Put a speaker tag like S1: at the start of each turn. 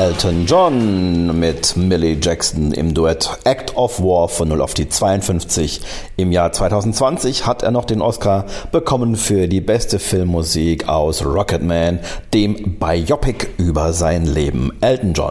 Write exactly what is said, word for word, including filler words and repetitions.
S1: Elton John mit Millie Jackson im Duett Act of War von null auf die zweiundfünfzig. Im Jahr zwanzig zwanzig hat er noch den Oscar bekommen für die beste Filmmusik aus Rocketman, dem Biopic über sein Leben. Elton John.